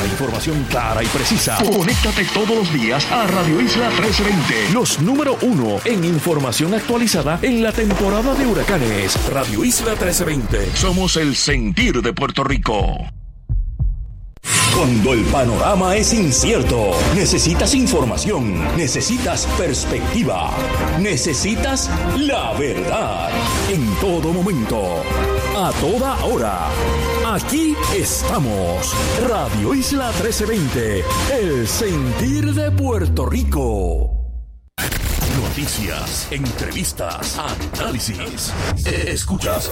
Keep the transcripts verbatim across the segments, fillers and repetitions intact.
información clara y precisa. Conéctate todos los días a Radio Isla trece veinte. Los número uno en información actualizada en la temporada de huracanes. Radio Isla trece veinte. Somos el sentir de Puerto Rico. Cuando el panorama es incierto, necesitas información, necesitas perspectiva, necesitas la verdad. En todo momento, a toda hora, aquí estamos. Radio Isla trece veinte, el sentir de Puerto Rico. Noticias, entrevistas, análisis. Escuchas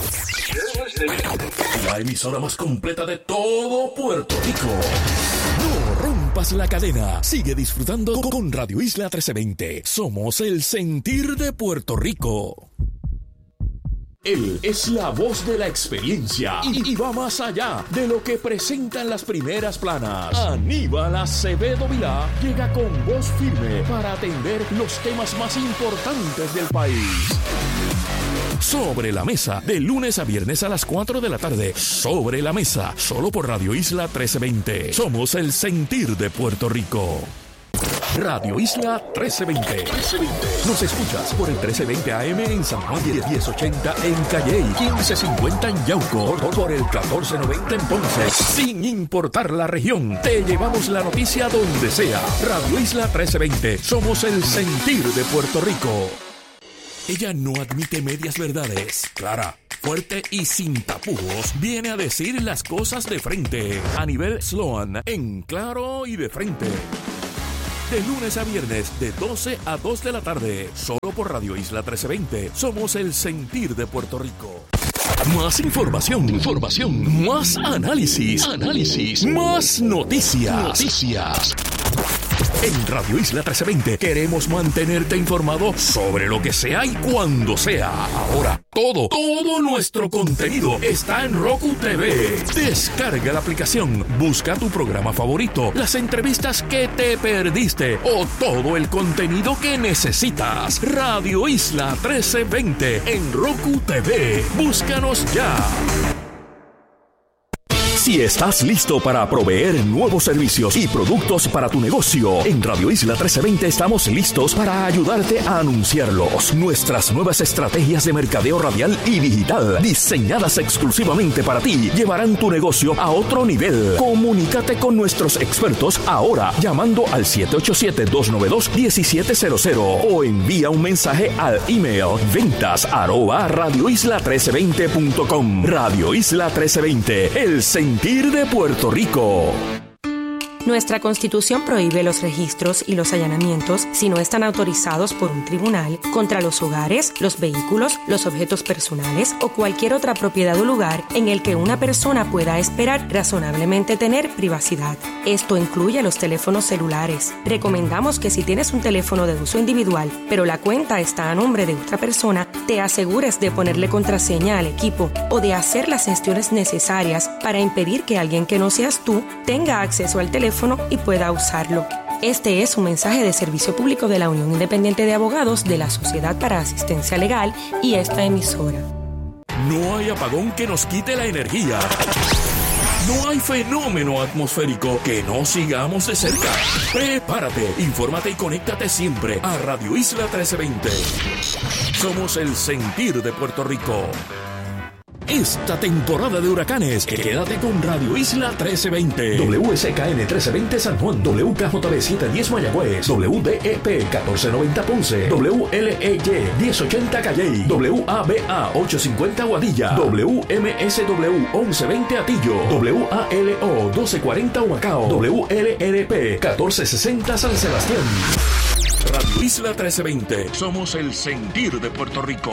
la emisora más completa de todo Puerto Rico. No rompas la cadena. Sigue disfrutando con Radio Isla trece veinte. Somos el sentir de Puerto Rico. Él es la voz de la experiencia y, y va más allá de lo que presentan las primeras planas. Aníbal Acevedo Vilá llega con voz firme para atender los temas más importantes del país. Sobre la Mesa, de lunes a viernes a las cuatro de la tarde. Sobre la Mesa, solo por Radio Isla trece veinte. Somos el sentir de Puerto Rico. Radio Isla trece veinte. Nos escuchas por el trece veinte A M en San Juan, diez ochenta en Calley, quince cincuenta en Yauco, por el catorce noventa en Ponce. Sin importar la región, te llevamos la noticia donde sea. Radio Isla trece veinte. Somos el sentir de Puerto Rico. Ella no admite medias verdades. Clara, fuerte y sin tapujos, viene a decir las cosas de frente. Anibel Sloan, en Claro y de Frente. De lunes a viernes, de doce a dos de la tarde. Solo por Radio Isla trece veinte. Somos el sentir de Puerto Rico. Más información, información. Más análisis, análisis. Más noticias, noticias. En Radio Isla trece veinte queremos mantenerte informado sobre lo que sea y cuando sea. Ahora, todo, todo nuestro contenido está en Roku T V. Descarga la aplicación, busca tu programa favorito, las entrevistas que te perdiste o todo el contenido que necesitas. Radio Isla trece veinte en Roku T V. Búscanos ya. Si estás listo para proveer nuevos servicios y productos para tu negocio, en Radio Isla trece veinte estamos listos para ayudarte a anunciarlos. Nuestras nuevas estrategias de mercadeo radial y digital, diseñadas exclusivamente para ti, llevarán tu negocio a otro nivel. Comunícate con nuestros expertos ahora llamando al siete ocho siete, dos nueve dos, uno siete cero cero o envía un mensaje al email ventas arroba radio isla trece veinte punto com. Radio Isla trece veinte, el sentir de Puerto Rico. Nuestra Constitución prohíbe los registros y los allanamientos si no están autorizados por un tribunal contra los hogares, los vehículos, los objetos personales o cualquier otra propiedad o lugar en el que una persona pueda esperar razonablemente tener privacidad. Esto incluye los teléfonos celulares. Recomendamos que si tienes un teléfono de uso individual, pero la cuenta está a nombre de otra persona, te asegures de ponerle contraseña al equipo o de hacer las gestiones necesarias para impedir que alguien que no seas tú tenga acceso al teléfono y pueda usarlo. Este es un mensaje de servicio público de la Unión Independiente de Abogados de la Sociedad para Asistencia Legal y esta emisora. No hay apagón que nos quite la energía. No hay fenómeno atmosférico que no sigamos de cerca. Prepárate, infórmate y conéctate siempre a Radio Isla trece veinte. Somos el sentir de Puerto Rico. Esta temporada de huracanes, quédate con Radio Isla trece veinte. W S K N trece veinte San Juan, W K J B setecientos diez Mayagüez, W D E P catorce noventa Ponce, W L E Y diez ochenta Calley, W A B A ochocientos cincuenta Aguadilla, W M S W once veinte Atillo, W A L O doce cuarenta Humacao, W L R P catorce sesenta San Sebastián. Radio Isla trece veinte. Somos el sentir de Puerto Rico.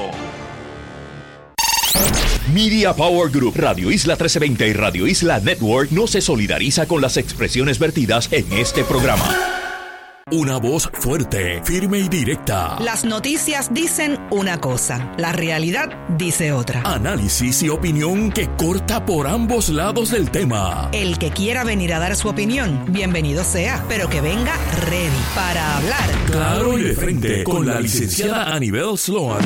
Media Power Group, Radio Isla trece veinte y Radio Isla Network no se solidariza con las expresiones vertidas en este programa. Una voz fuerte, firme y directa. Las noticias dicen una cosa, la realidad dice otra. Análisis y opinión que corta por ambos lados del tema. El que quiera venir a dar su opinión, bienvenido sea, pero que venga ready para hablar. Claro y de frente, con la licenciada Anibel Sloan.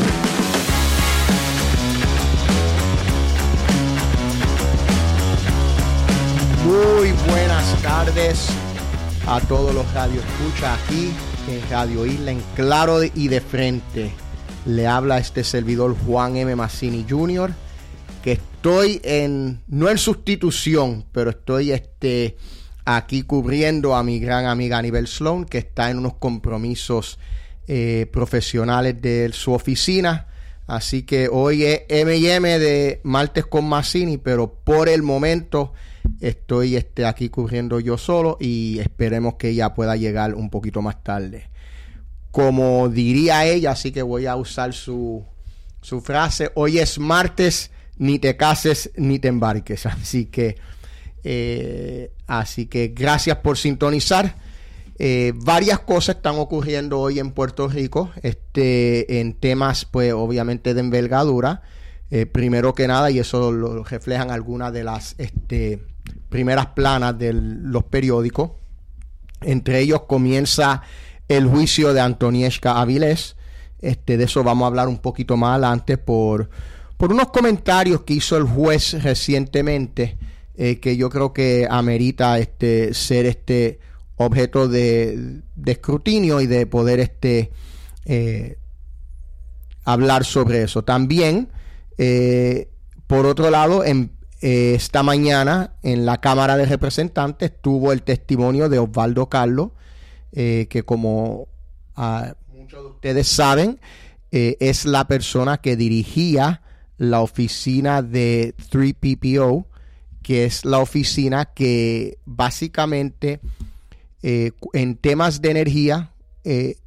Muy buenas tardes a todos los radioescuchas aquí en Radio Isla, en Claro y de Frente. Le habla este servidor Juan M. Mazzini junior, que estoy en, no en sustitución, pero estoy este, aquí cubriendo a mi gran amiga Anibel Sloan, que está en unos compromisos eh, profesionales de su oficina. Así que hoy es eme y eme de Martes con Mazzini, pero por el momento estoy este, aquí cubriendo yo solo y esperemos que ella pueda llegar un poquito más tarde. Como diría ella, así que voy a usar su, su frase: hoy es martes, ni te cases ni te embarques. Así que, eh, así que gracias por sintonizar. Eh, varias cosas están ocurriendo hoy en Puerto Rico, este, en temas, pues, obviamente de envergadura. Eh, primero que nada, y eso lo, lo reflejan algunas de las este, primeras planas de los periódicos. Entre ellos comienza el juicio de Antonieshka Avilés. Este, de eso vamos a hablar un poquito más adelante por, por unos comentarios que hizo el juez recientemente, eh, que yo creo que amerita este, ser este objeto de, de escrutinio y de poder este eh, hablar sobre eso. También, eh, por otro lado, en, eh, esta mañana en la Cámara de Representantes tuvo el testimonio de Osvaldo Carlos, eh, que como uh, muchos de ustedes saben, eh, es la persona que dirigía la oficina de tres P P O, que es la oficina que básicamente Eh, en temas de energía eh,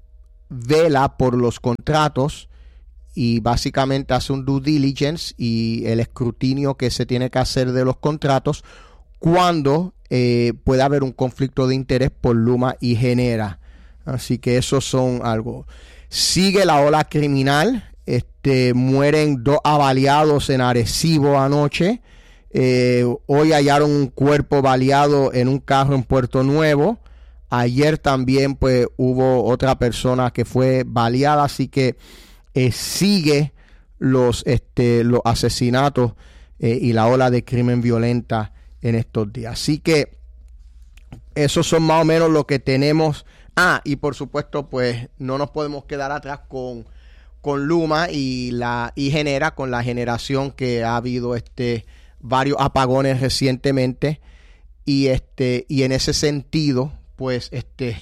vela por los contratos y básicamente hace un due diligence y el escrutinio que se tiene que hacer de los contratos cuando eh, puede haber un conflicto de interés por Luma y Genera. Así que esos son algo. Sigue la ola criminal. Este, mueren dos avaliados en Arecibo anoche. Eh, hoy hallaron un cuerpo baleado en un carro en Puerto Nuevo. Ayer también pues hubo otra persona que fue baleada. Así que eh, sigue los, este, los asesinatos eh, y la ola de crimen violenta en estos días. Así que esos son más o menos lo que tenemos. Ah, y por supuesto pues no nos podemos quedar atrás con, con Luma y, la, y Genera, con la generación que ha habido este varios apagones recientemente y este y en ese sentido pues este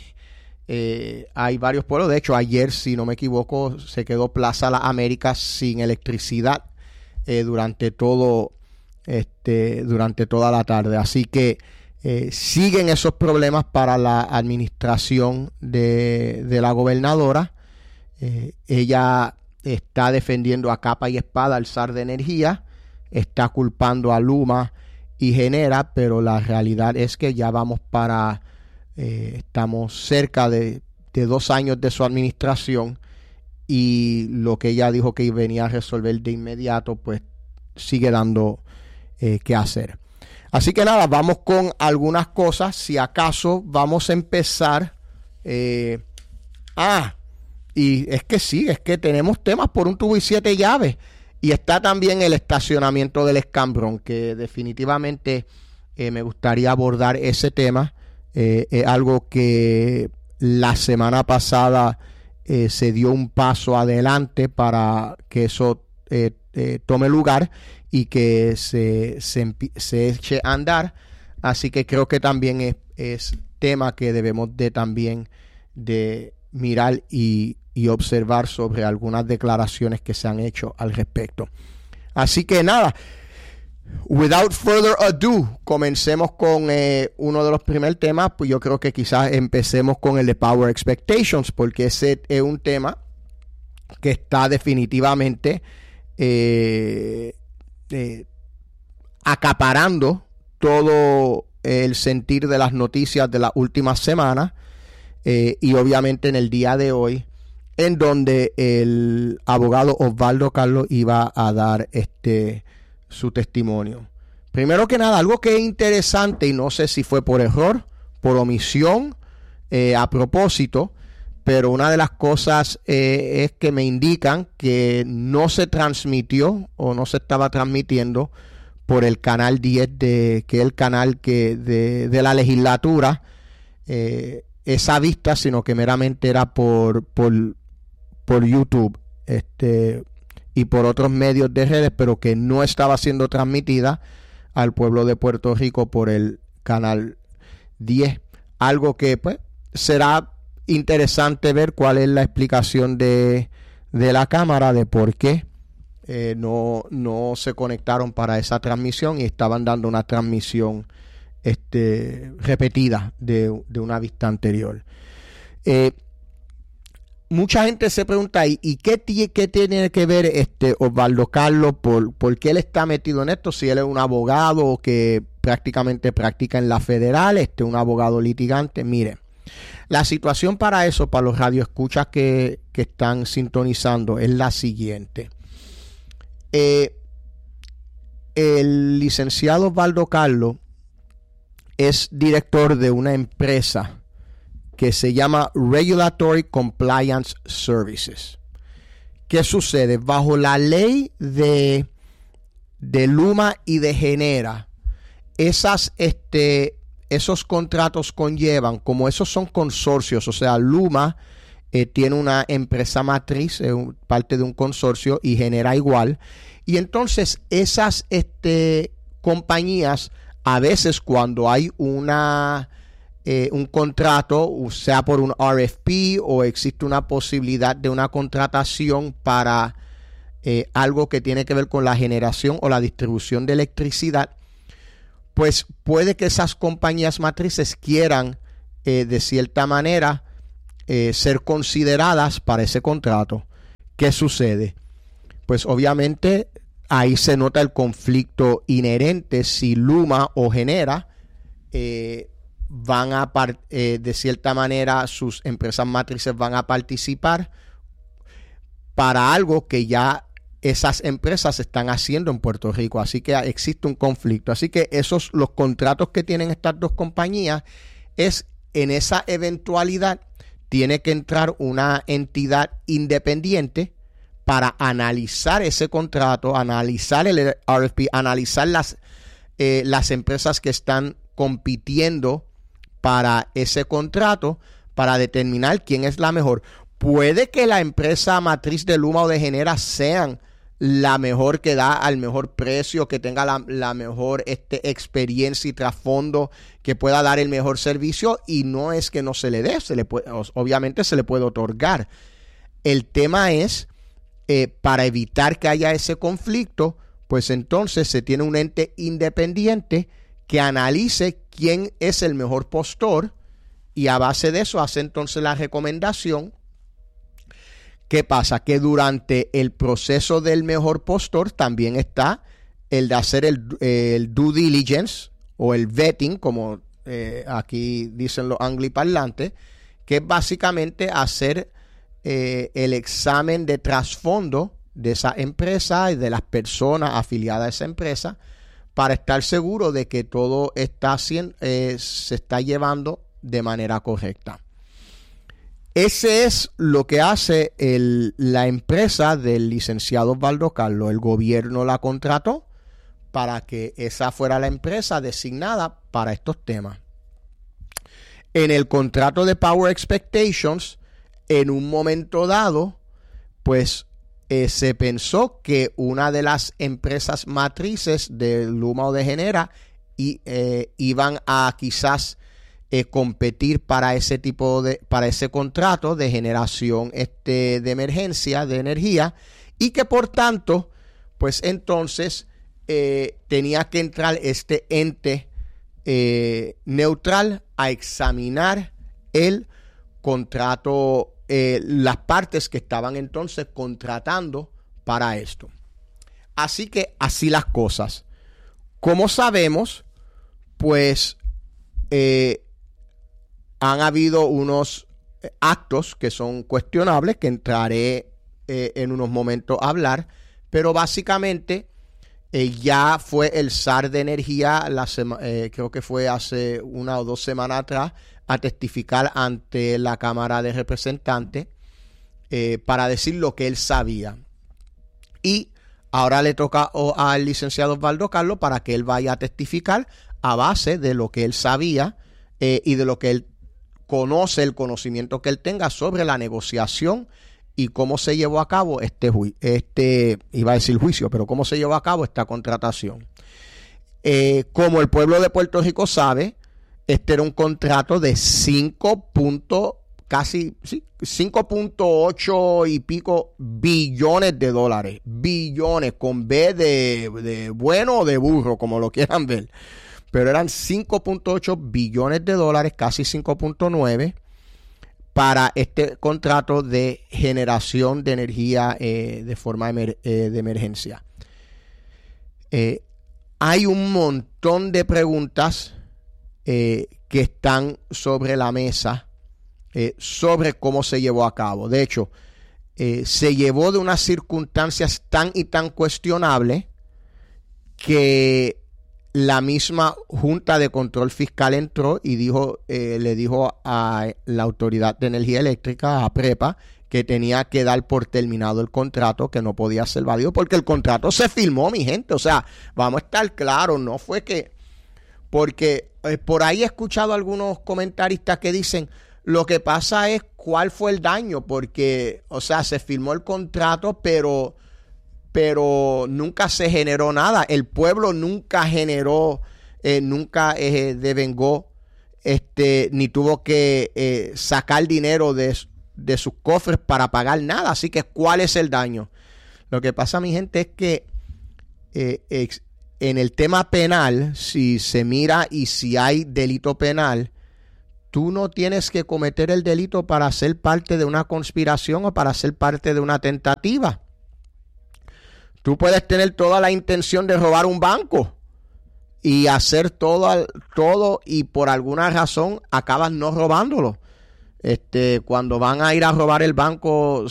eh, hay varios pueblos. De hecho, ayer, si no me equivoco, se quedó Plaza Las Américas sin electricidad eh, durante todo este durante toda la tarde. Así que eh, siguen esos problemas para la administración de, de la gobernadora. Eh, ella está defendiendo a capa y espada al zar de energía. Está culpando a Luma y Genera, pero la realidad es que ya vamos para, eh, estamos cerca de, de dos años de su administración y lo que ella dijo que venía a resolver de inmediato, pues sigue dando eh, que hacer. Así que nada, vamos con algunas cosas. Si acaso vamos a empezar. Eh, ah, y es que sí, es que tenemos temas por un tubo y siete llaves. Y está también el estacionamiento del Escambrón, que definitivamente eh, me gustaría abordar ese tema. Eh, es algo que la semana pasada eh, se dio un paso adelante para que eso eh, eh, tome lugar y que se, se, se eche a andar. Así que creo que también es, es tema que debemos de también de mirar y y observar sobre algunas declaraciones que se han hecho al respecto. Así que nada, without further ado, comencemos con eh, uno de los primeros temas. Pues yo creo que quizás empecemos con el de Power Expectations, porque ese es un tema que está definitivamente eh, eh, acaparando todo el sentir de las noticias de las últimas semanas eh, y obviamente en el día de hoy, en donde el abogado Osvaldo Carlos iba a dar este su testimonio. Primero que nada, algo que es interesante, y no sé si fue por error, por omisión, eh, a propósito, pero una de las cosas eh, es que me indican que no se transmitió o no se estaba transmitiendo por el canal diez, de, que es el canal que de, de la legislatura, eh, esa vista, sino que meramente era por, por, por YouTube este, y por otros medios de redes, pero que no estaba siendo transmitida al pueblo de Puerto Rico por el canal diez. Algo que pues será interesante ver cuál es la explicación de, de la Cámara de por qué eh, no, no se conectaron para esa transmisión y estaban dando una transmisión este, repetida de, de una vista anterior. Eh, mucha gente se pregunta, ¿y, y qué, qué tiene que ver este Osvaldo Carlos? Por, ¿Por qué él está metido en esto? Si él es un abogado que prácticamente practica en la federal, este, un abogado litigante. Mire, la situación para eso, para los radioescuchas que, que están sintonizando, es la siguiente. Eh, el licenciado Osvaldo Carlos es director de una empresa que se llama Regulatory Compliance Services. ¿Qué sucede? Bajo la ley de, de Luma y de Genera, esas, este, esos contratos conllevan, como esos son consorcios, o sea, Luma eh, tiene una empresa matriz, eh, parte de un consorcio, y Genera igual. Y entonces esas este, compañías, a veces cuando hay una... Eh, un contrato, sea por un R F P o existe una posibilidad de una contratación para eh, algo que tiene que ver con la generación o la distribución de electricidad, pues puede que esas compañías matrices quieran eh, de cierta manera eh, ser consideradas para ese contrato. ¿Qué sucede? Pues obviamente ahí se nota el conflicto inherente si Luma o Genera eh, van a, eh, de cierta manera, sus empresas matrices van a participar para algo que ya esas empresas están haciendo en Puerto Rico. Así que existe un conflicto. Así que esos, los contratos que tienen estas dos compañías, es en esa eventualidad tiene que entrar una entidad independiente para analizar ese contrato, analizar el R F P, analizar las, eh, las empresas que están compitiendo para ese contrato, para determinar quién es la mejor. Puede que la empresa matriz de Luma o de Genera sean la mejor, que da al mejor precio, que tenga la, la mejor este, experiencia y trasfondo, que pueda dar el mejor servicio, y no es que no se le dé, se le puede, obviamente se le puede otorgar. El tema es, eh, para evitar que haya ese conflicto, pues entonces se tiene un ente independiente que analice quién es el mejor postor, y a base de eso hace entonces la recomendación. ¿Qué pasa? Que durante el proceso del mejor postor también está el de hacer el, el due diligence o el vetting, como eh, aquí dicen los angliparlantes, que es básicamente hacer eh, el examen de trasfondo de esa empresa y de las personas afiliadas a esa empresa, para estar seguro de que todo está haciendo, eh, se está llevando de manera correcta. Ese es lo que hace el, la empresa del licenciado Osvaldo Carlos. El gobierno la contrató para que esa fuera la empresa designada para estos temas. En el contrato de Power Expectations, en un momento dado, pues Eh, se pensó que una de las empresas matrices de Luma o de Genera y, eh, iban a quizás eh, competir para ese tipo de, para ese contrato de generación este, de emergencia de energía, y que por tanto, pues entonces eh, tenía que entrar este ente eh, neutral a examinar el contrato, Eh, las partes que estaban entonces contratando para esto. Así que así las cosas. Como sabemos, pues eh, han habido unos actos que son cuestionables, que entraré eh, en unos momentos a hablar, pero básicamente eh, ya fue el S A R de Energía, la sema, eh, creo que fue hace una o dos semanas atrás, a testificar ante la Cámara de Representantes eh, para decir lo que él sabía. Y Ahora le toca o, al licenciado Osvaldo Carlos para que él vaya a testificar a base de lo que él sabía eh, y de lo que él conoce, el conocimiento que él tenga sobre la negociación y cómo se llevó a cabo este, ju- este iba a decir juicio, pero cómo se llevó a cabo esta contratación. Eh, como el pueblo de Puerto Rico sabe, este era un contrato de cinco punto, casi sí, cinco punto ocho y pico billones de dólares. Billones, con B de, de bueno o de burro, como lo quieran ver. Pero eran cinco punto ocho billones de dólares, casi cinco punto nueve, para este contrato de generación de energía eh, de forma emer, eh, de emergencia. Eh, hay un montón de preguntas eh, que están sobre la mesa eh, sobre cómo se llevó a cabo. De hecho, eh, se llevó de unas circunstancias tan y tan cuestionables que la misma Junta de Control Fiscal entró y dijo, eh, le dijo a la Autoridad de Energía Eléctrica, a PREPA, que tenía que dar por terminado el contrato, que no podía ser válido, porque el contrato se firmó, mi gente. O sea, vamos a estar claros, no fue que... Porque eh, por ahí he escuchado algunos comentaristas que dicen, lo que pasa es cuál fue el daño, porque, o sea, se firmó el contrato, pero... pero nunca se generó nada. El pueblo nunca generó, eh, nunca eh, devengó, este, ni tuvo que eh, sacar dinero de, de sus cofres para pagar nada. Así que, ¿cuál es el daño? Lo que pasa, mi gente, es que eh, ex, en el tema penal, si se mira y si hay delito penal, tú no tienes que cometer el delito para ser parte de una conspiración o para ser parte de una tentativa. Tú puedes tener toda la intención de robar un banco y hacer todo, todo y por alguna razón acabas no robándolo. Este, cuando van a ir a robar el banco,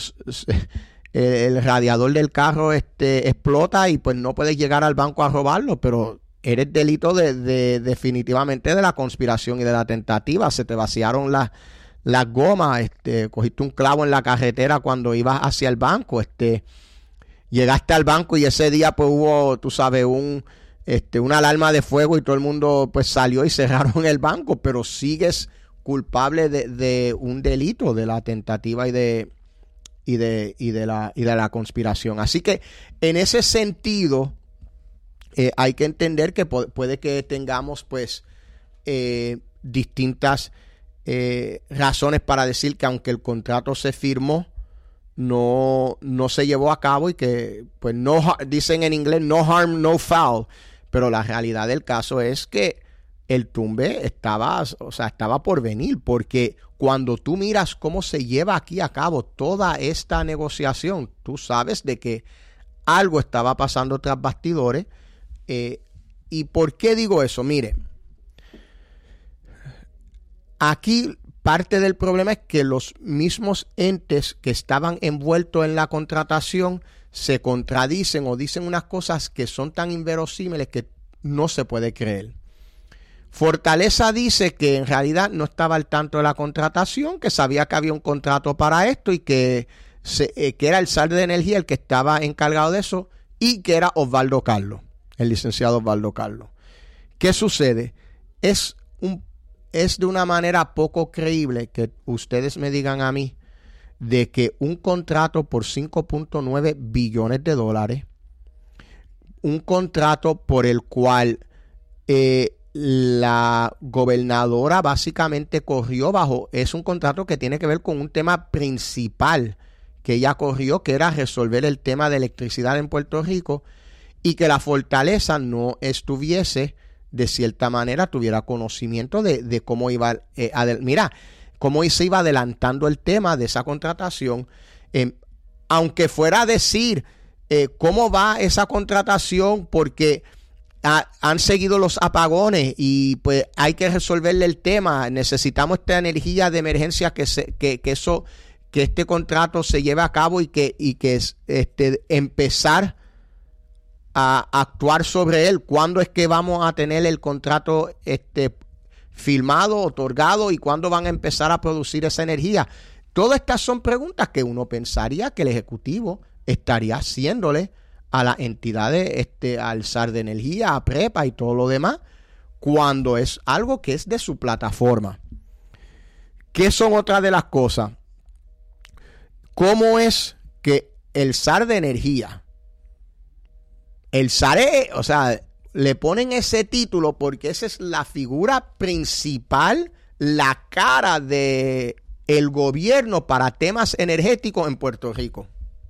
el radiador del carro este, explota y pues no puedes llegar al banco a robarlo, pero eres delito de, de definitivamente de la conspiración y de la tentativa. Se te vaciaron las las gomas, este, cogiste un clavo en la carretera cuando ibas hacia el banco, este... Llegaste al banco y ese día pues hubo, tú sabes, un este una alarma de fuego y todo el mundo pues salió y cerraron el banco, pero sigues culpable de, de un delito, de la tentativa y de y de y de la y de la conspiración. Así que en ese sentido eh, hay que entender que po- puede que tengamos pues eh, distintas eh, razones para decir que aunque el contrato se firmó, no, no se llevó a cabo y que, pues, no, dicen en inglés, no harm, no foul. Pero la realidad del caso es que el tumbe estaba, o sea, estaba por venir, porque cuando tú miras cómo se lleva aquí a cabo toda esta negociación, tú sabes de que algo estaba pasando tras bastidores. Eh, ¿Y por qué digo eso? Mire, aquí parte del problema es que los mismos entes que estaban envueltos en la contratación se contradicen o dicen unas cosas que son tan inverosímiles que no se puede creer. Fortaleza dice que en realidad no estaba al tanto de la contratación, que sabía que había un contrato para esto y que, se, eh, que era el S A R de Energía el que estaba encargado de eso y que era Osvaldo Carlos, el licenciado Osvaldo Carlos. ¿Qué sucede? Es un Es de una manera poco creíble que ustedes me digan a mí de que un contrato por cinco punto nueve billones de dólares, un contrato por el cual eh, la gobernadora básicamente corrió bajo, es un contrato que tiene que ver con un tema principal que ella corrió, que era resolver el tema de electricidad en Puerto Rico, y que la fortaleza no estuviese, de cierta manera, tuviera conocimiento de, de cómo iba, eh, adel- mira, cómo se iba adelantando el tema de esa contratación, eh, aunque fuera a decir eh, cómo va esa contratación, porque ha, han seguido los apagones y pues hay que resolverle el tema, necesitamos esta energía de emergencia, que, se, que, que eso, que este contrato se lleve a cabo y que, y que este, empezar a actuar sobre él. ¿Cuándo es que vamos a tener el contrato este, firmado, otorgado, y cuándo van a empezar a producir esa energía? Todas estas son preguntas que uno pensaría que el Ejecutivo estaría haciéndole a las entidades, este, al S A R de Energía, a PREPA y todo lo demás, cuando es algo que es de su plataforma. ¿Qué son otras de las cosas? ¿Cómo es que el S A R de Energía, el S A R, o sea, le ponen ese título porque esa es la figura principal, la cara de el gobierno para temas energéticos en Puerto Rico?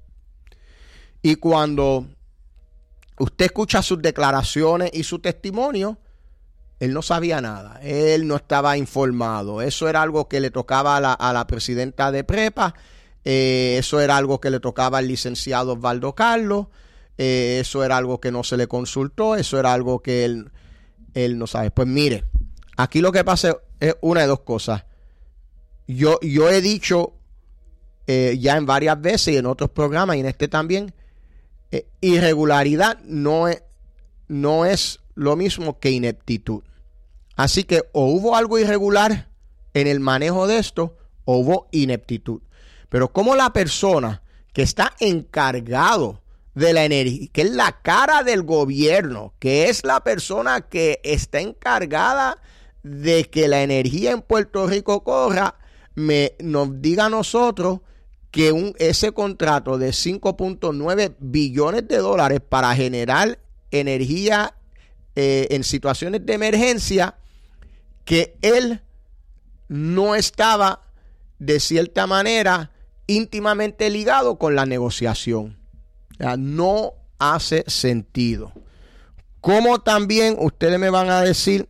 Y cuando usted escucha sus declaraciones y su testimonio, él no sabía nada, él no estaba informado. Eso era algo que le tocaba a la, a la presidenta de PREPA, eh, eso era algo que le tocaba al licenciado Osvaldo Carlos, eh, eso era algo que no se le consultó, eso era algo que él, él no sabe. Pues mire, aquí lo que pasa es una de dos cosas. Yo, yo he dicho eh, ya en varias veces y en otros programas y en este también, eh, irregularidad no es, no es lo mismo que ineptitud. Así que o hubo algo irregular en el manejo de esto o hubo ineptitud. Pero como la persona que está encargado de la energía, que es la cara del gobierno, que es la persona que está encargada de que la energía en Puerto Rico corra, me, nos diga a nosotros que un, ese contrato de cinco punto nueve billones de dólares para generar energía eh, en situaciones de emergencia, que él no estaba de cierta manera íntimamente ligado con la negociación. O sea, no hace sentido. Como también ustedes me van a decir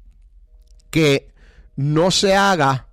que no se haga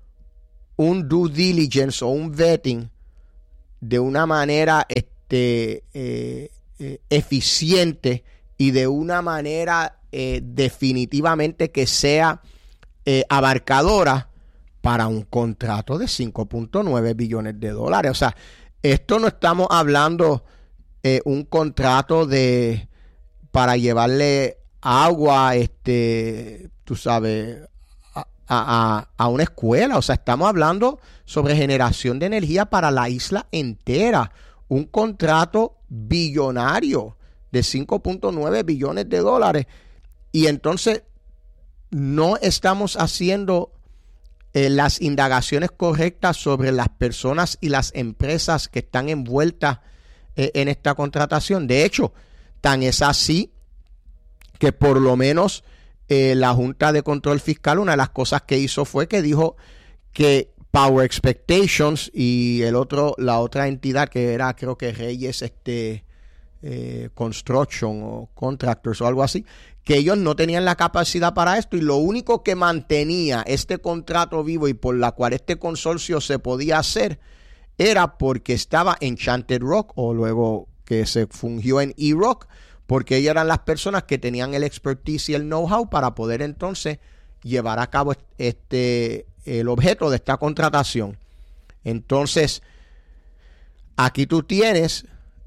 un due diligence o un vetting de una manera este, eh, eh, eficiente y de una manera eh, definitivamente que sea eh, abarcadora para un contrato de cinco punto nueve billones de dólares. O sea, esto no estamos hablando eh, un contrato de para llevarle agua, este, tú sabes, a, a, a una escuela. O sea, estamos hablando sobre generación de energía para la isla entera. Un contrato billonario de cinco punto nueve billones de dólares. Y entonces no estamos haciendo eh, las indagaciones correctas sobre las personas y las empresas que están envueltas eh, en esta contratación. De hecho, tan es así que por lo menos eh, la Junta de Control Fiscal, una de las cosas que hizo fue que dijo que Power Expectations y el otro, la otra entidad que era, creo que Reyes este, eh, Construction o Contractors o algo así, que ellos no tenían la capacidad para esto, y lo único que mantenía este contrato vivo y por la cual este consorcio se podía hacer era porque estaba Enchanted Rock, o luego que se fungió en E-Rock, porque ellas eran las personas que tenían el expertise y el know-how para poder entonces llevar a cabo este el objeto de esta contratación. Entonces, aquí tú tienes,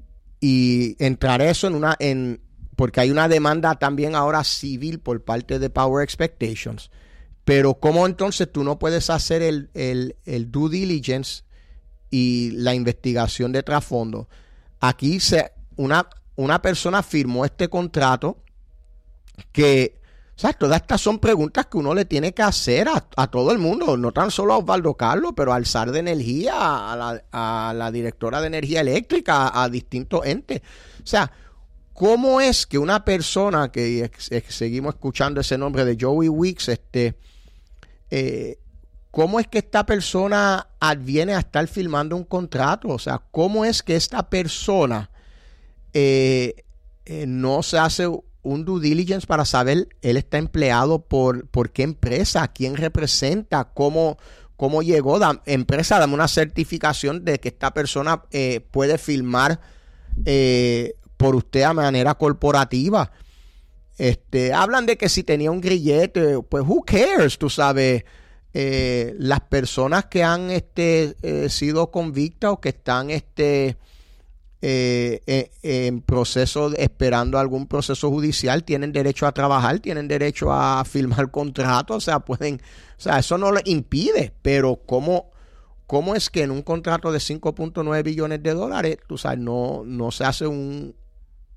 y entrar eso en una, en, porque hay una demanda también ahora civil por parte de Power Expectations. Pero ¿cómo entonces tú no puedes hacer el, el, el due diligence y la investigación de trasfondo? Aquí se, una, una persona firmó este contrato que, o sea, todas estas son preguntas que uno le tiene que hacer a, a todo el mundo, no tan solo a Osvaldo Carlos, pero al S A R de Energía, a la, a la directora de Energía Eléctrica, a, a distintos entes. O sea, ¿cómo es que una persona que ex, ex, seguimos escuchando ese nombre de Joey Weeks, este, eh, cómo es que esta persona adviene a estar firmando un contrato? O sea, ¿cómo es que esta persona eh, eh, no se hace un due diligence para saber él está empleado por, por qué empresa, quién representa, cómo, cómo llegó? Da, empresa, dame una certificación de que esta persona eh, puede firmar eh, por usted a manera corporativa. Este, hablan de que si tenía un grillete, pues who cares, tú sabes. Eh, las personas que han este, eh, sido convictas o que están este, eh, eh, en proceso, de, esperando algún proceso judicial, tienen derecho a trabajar, tienen derecho a firmar contratos, o sea, pueden, o sea, eso no les impide, pero ¿cómo, cómo es que en un contrato de cinco punto nueve billones de dólares, tú sabes, no, no se hace un,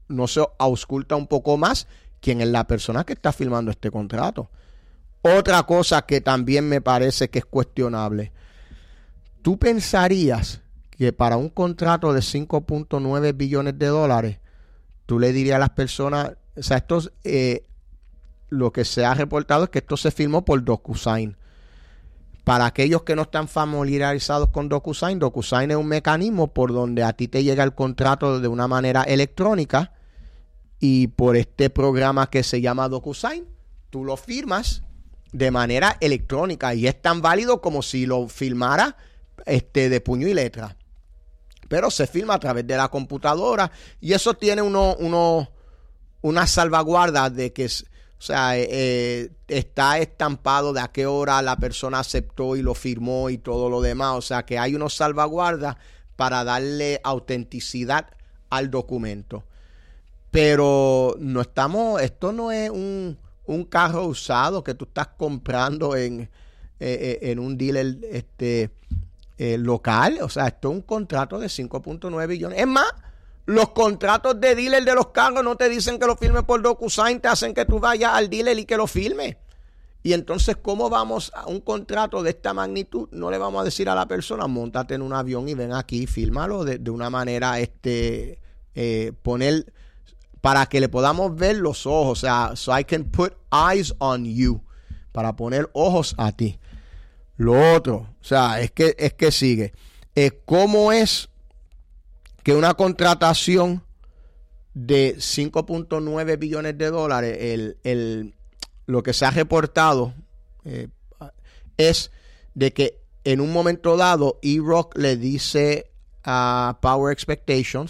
no se ausculta un poco más quién es la persona que está firmando este contrato. Otra cosa que también me parece que es cuestionable. ¿Tú pensarías que para un contrato de cinco punto nueve billones de dólares, tú le dirías a las personas, o sea, esto, eh, lo que se ha reportado es que esto se firmó por DocuSign? Para aquellos que no están familiarizados con DocuSign, DocuSign es un mecanismo por donde a ti te llega el contrato de una manera electrónica, y por este programa que se llama DocuSign, tú lo firmas de manera electrónica y es tan válido como si lo firmara este, de puño y letra. Pero se firma a través de la computadora y eso tiene uno, uno, una salvaguarda de que, o sea, eh, está estampado de a qué hora la persona aceptó y lo firmó y todo lo demás. O sea, que hay unos salvaguardas para darle autenticidad al documento. Pero no estamos, esto no es un, un carro usado que tú estás comprando en, eh, en un dealer este, eh, local. O sea, esto es un contrato de cinco punto nueve billones. Es más, los contratos de dealer de los carros no te dicen que lo firmes por DocuSign, te hacen que tú vayas al dealer y que lo firmes. Y entonces, ¿cómo vamos a un contrato de esta magnitud? No le vamos a decir a la persona, móntate en un avión y ven aquí, fírmalo de, de una manera, este, eh, poner... para que le podamos ver los ojos, o sea, so I can put eyes on you, para poner ojos a ti. Lo otro, o sea, es que, es que sigue. Eh, ¿Cómo es que una contratación de cinco punto nueve billones de dólares, el, el, lo que se ha reportado eh, es de que en un momento dado, E-Rock le dice a Power Expectations,